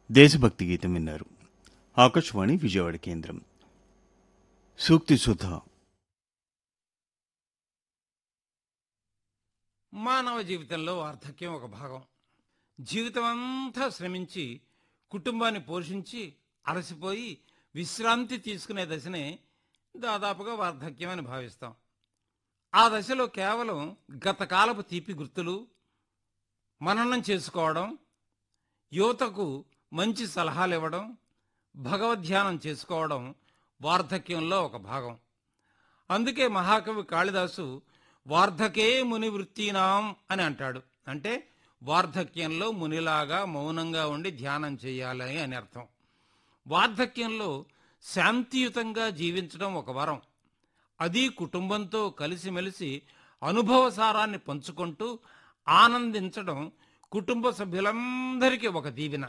దేశభక్తి గీతం విన్నారు. ఆకాశవాణి విజయవాడ కేంద్రం. సూక్తి సుధ. మానవ జీవితంలో వార్ధక్యం ఒక భాగం. జీవితం అంతా శ్రమించి కుటుంబాన్ని పోషించి అలసిపోయి విశ్రాంతి తీసుకునే దశనే దాదాపుగా వార్ధక్యం అని భావిస్తాం. ఆ దశలో కేవలం గతకాలపు తీపి గుర్తులు మననం చేసుకోవడం, యువతకు మంచి సలహాలు ఇవ్వడం, భగవద్ధ్యానం చేసుకోవడం వార్ధక్యంలో ఒక భాగం. అందుకే మహాకవి కాళిదాసు వార్ధకే ముని వృత్తీనాం అని అంటాడు. అంటే వార్ధక్యంలో మునిలాగా మౌనంగా ఉండి ధ్యానం చేయాలని అని అర్థం. వార్ధక్యంలో శాంతియుతంగా జీవించడం ఒక వరం. అది కుటుంబంతో కలిసిమెలిసి అనుభవసారాన్ని పంచుకుంటూ ఆనందించడం కుటుంబ సభ్యులందరికీ ఒక దీవెన.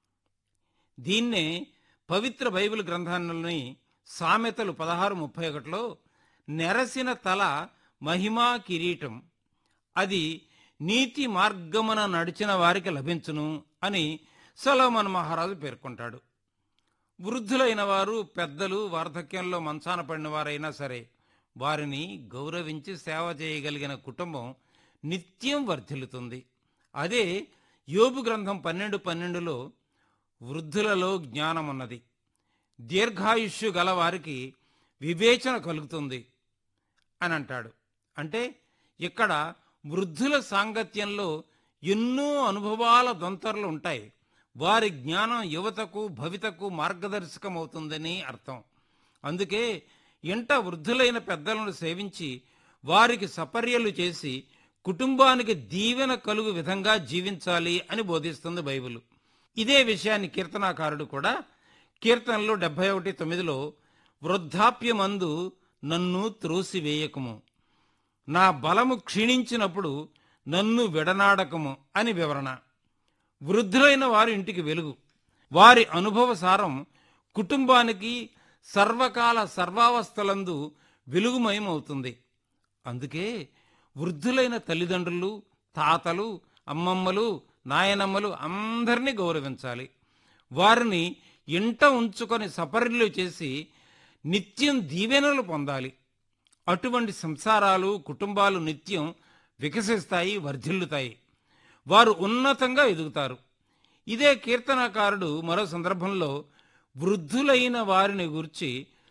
దీన్నే పవిత్ర బైబిల్ గ్రంథాన్ని సామెతలు 16:31లో నెరసిన తల మహిమా కిరీటం, అది నీతి మార్గమున నడిచిన వారికి లభించును అని సొలొమోను మహారాజు పేర్కొంటాడు. వృద్ధులైన వారు, పెద్దలు, వార్ధక్యంలో మంచాన పడిన వారైనా సరే వారిని గౌరవించి సేవ చేయగలిగిన కుటుంబం నిత్యం వర్ధిల్లుతుంది. అదే యోబు గ్రంథం 12:12లో వృద్ధులలో జ్ఞానం ఉన్నది, దీర్ఘాయుష్యు గల వారికి వివేచన కలుగుతుంది అని అంటాడు. అంటే ఇక్కడ వృద్ధుల సాంగత్యంలో ఎన్నో అనుభవాల దొంతరలు ఉంటాయి. వారి జ్ఞానం యువతకు భవితకు మార్గదర్శకమవుతుందని అర్థం. అందుకే ఇంట వృద్ధులైన పెద్దలను సేవించి వారికి సపర్యలు చేసి కుటుంబానికి దీవెన కలుగు విధంగా జీవించాలి అని బోధిస్తుంది బైబిల్. ఇదే విషయాన్ని కీర్తనాకారుడు కూడా కీర్తనలో 71:9లో వృద్ధాప్యమందు నన్ను త్రోసివేయకము, నా బలము క్షీణించినప్పుడు నన్ను విడనాడకము అని వివరణ. వృద్ధులైన వారి ఇంటికి వెలుగు. వారి అనుభవ సారం కుటుంబానికి సర్వకాల సర్వావస్థలందు వెలుగుమయమవుతుంది. అందుకే వృద్ధులైన తల్లిదండ్రులు, తాతలు, అమ్మమ్మలు, నాయనమ్మలు అందరినీ గౌరవించాలి. వారిని ఇంట ఉంచుకొని సపర్యలు చేసి నిత్యం దీవెనలు పొందాలి. అటువంటి సంసారాలు, కుటుంబాలు నిత్యం వికసిస్తాయి, వర్ధిల్లుతాయి. వారు ఉన్నతంగా ఎదుగుతారు. ఇదే కీర్తనకారుడు మరో సందర్భంలో వృద్ధులైన వారిని గూర్చి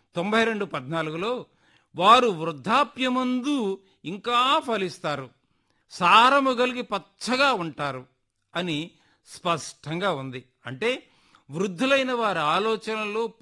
92:14లో వారు వృద్ధాప్యమందు ఇంకా ఫలిస్తారు, సారము కలిగి పచ్చగా ఉంటారు అని స్పష్టంగా ఉంది. అంటే వృద్ధులైన వారి ఆలోచనలు